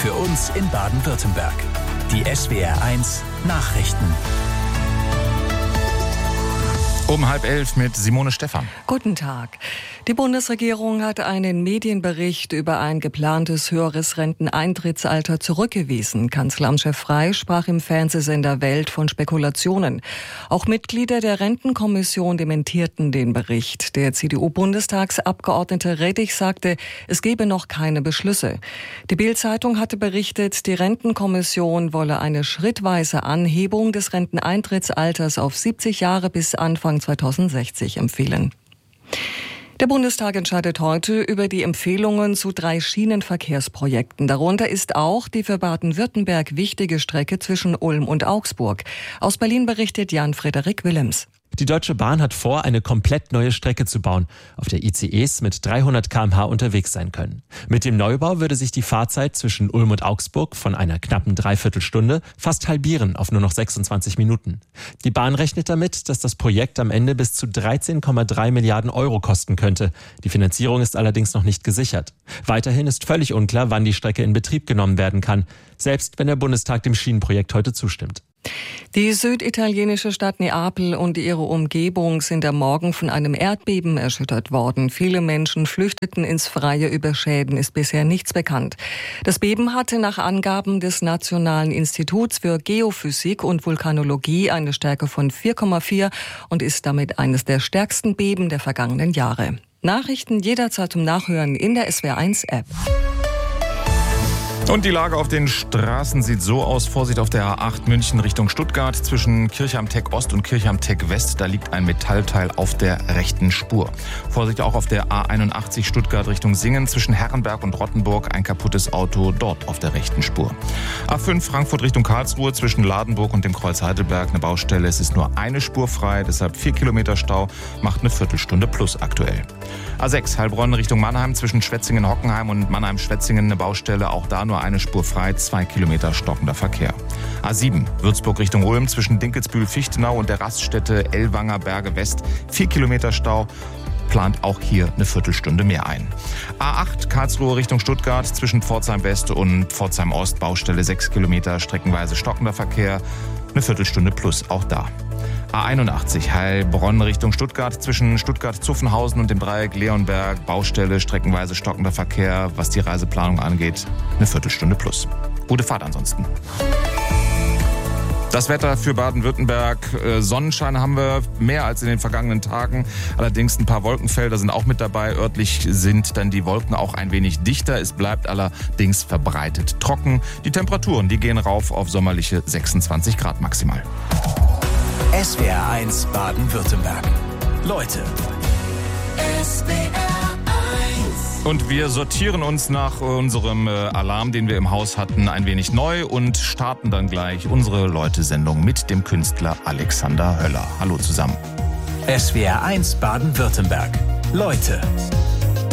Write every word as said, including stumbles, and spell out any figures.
für uns in Baden-Württemberg. Die S W R eins Nachrichten. Um halb elf mit Simone Stephan. Guten Tag. Die Bundesregierung hat einen Medienbericht über ein geplantes höheres Renteneintrittsalter zurückgewiesen. Kanzleramtschef Frey sprach im Fernsehsender Welt von Spekulationen. Auch Mitglieder der Rentenkommission dementierten den Bericht. Der C D U-Bundestagsabgeordnete Rettig sagte, es gebe noch keine Beschlüsse. Die Bild-Zeitung hatte berichtet, die Rentenkommission wolle eine schrittweise Anhebung des Renteneintrittsalters auf siebzig Jahre bis Anfang zweitausendsechzig empfehlen. Der Bundestag entscheidet heute über die Empfehlungen zu drei Schienenverkehrsprojekten. Darunter ist auch die für Baden-Württemberg wichtige Strecke zwischen Ulm und Augsburg. Aus Berlin berichtet Jan-Frederik Willems. Die Deutsche Bahn hat vor, eine komplett neue Strecke zu bauen, auf der I C Es mit dreihundert Kilometer pro Stunde unterwegs sein können. Mit dem Neubau würde sich die Fahrzeit zwischen Ulm und Augsburg von einer knappen Dreiviertelstunde fast halbieren auf nur noch sechsundzwanzig Minuten. Die Bahn rechnet damit, dass das Projekt am Ende bis zu dreizehn Komma drei Milliarden Euro kosten könnte. Die Finanzierung ist allerdings noch nicht gesichert. Weiterhin ist völlig unklar, wann die Strecke in Betrieb genommen werden kann, selbst wenn der Bundestag dem Schienenprojekt heute zustimmt. Die süditalienische Stadt Neapel und ihre Umgebung sind am Morgen von einem Erdbeben erschüttert worden. Viele Menschen flüchteten ins Freie. Über Schäden ist bisher nichts bekannt. Das Beben hatte nach Angaben des Nationalen Instituts für Geophysik und Vulkanologie eine Stärke von vier Komma vier und ist damit eines der stärksten Beben der vergangenen Jahre. Nachrichten jederzeit zum Nachhören in der S W R eins App. Und die Lage auf den Straßen sieht so aus. Vorsicht auf der A acht München Richtung Stuttgart. Zwischen Kirchheim Tech Ost und Kirchheim Tech West, da liegt ein Metallteil auf der rechten Spur. Vorsicht auch auf der A einundachtzig Stuttgart Richtung Singen. Zwischen Herrenberg und Rottenburg ein kaputtes Auto dort auf der rechten Spur. A fünf Frankfurt Richtung Karlsruhe. Zwischen Ladenburg und dem Kreuz Heidelberg eine Baustelle. Es ist nur eine Spur frei, deshalb vier Kilometer Stau. Macht eine Viertelstunde plus aktuell. A sechs Heilbronn Richtung Mannheim. Zwischen Schwetzingen-Hockenheim und Mannheim-Schwetzingen eine Baustelle. Auch da nur eine Spur frei, zwei Kilometer stockender Verkehr. A sieben, Würzburg Richtung Ulm, zwischen Dinkelsbühl-Fichtenau und der Raststätte Ellwanger Berge West, vier Kilometer Stau, plant auch hier eine Viertelstunde mehr ein. A acht, Karlsruhe Richtung Stuttgart, zwischen Pforzheim West und Pforzheim Ost, Baustelle sechs Kilometer, streckenweise stockender Verkehr, eine Viertelstunde plus auch da. A einundachtzig, Heilbronn Richtung Stuttgart, zwischen Stuttgart-Zuffenhausen und dem Dreieck Leonberg, Baustelle, streckenweise stockender Verkehr, was die Reiseplanung angeht, eine Viertelstunde plus. Gute Fahrt ansonsten. Das Wetter für Baden-Württemberg, äh, Sonnenschein haben wir mehr als in den vergangenen Tagen. Allerdings ein paar Wolkenfelder sind auch mit dabei. Örtlich sind dann die Wolken auch ein wenig dichter. Es bleibt allerdings verbreitet trocken. Die Temperaturen, die gehen rauf auf sommerliche sechsundzwanzig Grad maximal. S W R eins Baden-Württemberg. Leute. S W R eins. Und wir sortieren uns nach unserem Alarm, den wir im Haus hatten, ein wenig neu und starten dann gleich unsere Leute-Sendung mit dem Künstler Alexander Höller. Hallo zusammen. S W R eins Baden-Württemberg. Leute.